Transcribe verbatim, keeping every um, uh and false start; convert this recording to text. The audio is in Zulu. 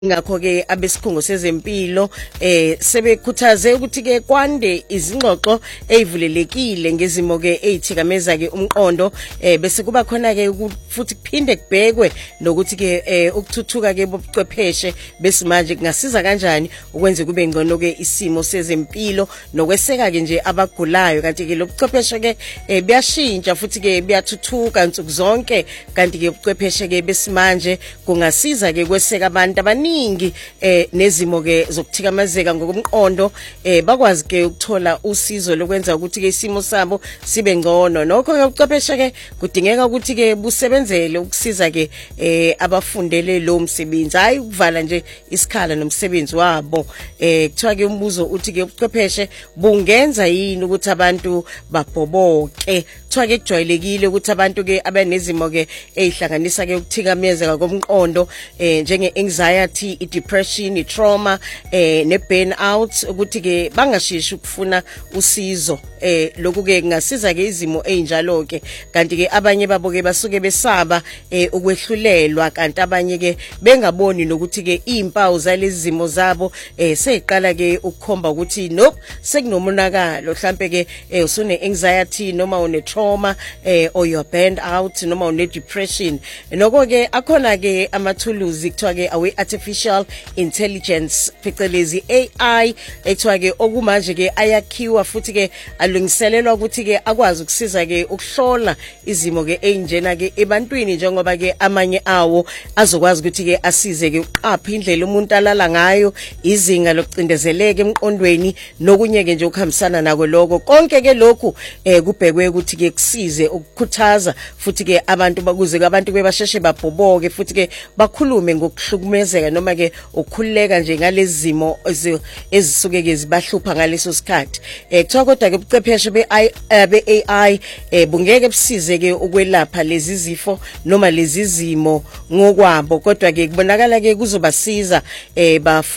Ngakho ke abesikhungo sezempilo eh sebekhuthaze ukuthi ke kwande izingxoxo ezivulelekile ngezimo ke ezithikameza ke umqondo eh bese kuba khona ke futhi kuphinde kubhekwe nokuthi ke eh ukuthuthuka ke bobuchwepheshe besimanje kungasiza kanjani ukwenza kube ngcono ke isimo sezempilo nokweseka ke nje abagulayo kanti ke lobuchwepheshe ke eh biyashintsha futhi ke biyathuthuka nsuku zonke kanti ke ubuchwepheshe ke besimanje kungasiza ke kweseka abantu abani ningi eh nezimo ke zokuthikamezeka ngokomqondo eh bakwazi ke ukuthola usizo lokwenza ukuthi ke isimo sabo sibe ngcono nokho ke ubuchwepheshe ke kudingeka ukuthi ke busebenzele ukusiza ke eh abafundele lo msebenzi hayi ukuvala nje isikhala nomsebenzi wabo eh kuthiwa ke umbuzo uthi ke ubuchwepheshe bungenza yini ukuthi abantu babhoboke kuthiwa ke kujwayelekile ukuthi abantu ke abanezimo ke ezihlanganisa ke ukuthikamezeka komqondo eh njenge anxiety i-depression, i-trauma eh ne-burnout ukuthi ke bangashishi ukufuna usizo eh lokhu ke kungasiza ke izimo ezinjalo ke kanti ke abanye babo ke basuke besaba eh ukwehlulelwa kanti abanye ke bengaboni nokuthi ke izimpawu zalezi zimo zabo eh seyiqala ke ukukhomba ukuthi nope sekunomonakalo mhlambe ke eh usune anxiety noma une trauma eh or you are burned out noma une depression noko ke akhona ke amathuluzi kuthiwa ke awe artificial intelligence phecelezi A I ekuthiwa ke okumanje ke ayakhiwa futhi ke alungiselelwa ukuthi ke akwazi ukusiza ke ukuhlola izimo ke enjena ke ebantwini njengoba ke amanye awo azokwazi ukuthi ke asize ke uqapha indlela umuntu alala ngayo izinga lokucindezeleka emqondweni nokunye ke nje ukuhambisana nako lokho konke ke lokhu eh kubhekwe ukuthi ke kusize ukukhuthaza futhi ke abantu bakuze ke abantu bebasheshe babhoboke futhi ke bakhulume ngokuhlukumezeka noma ke ukukhuleka nje ngalezi zimo ezisuke ke zibahlupha ngaleso sikhathi eh kuthiwa kodwa ke ubuchwepheshe be A I eh bungeke busize ke ukwelapha lezi zifo noma lezi zimo ngokwabo kodwa ke kubonakala ke kuzobasiza eh ba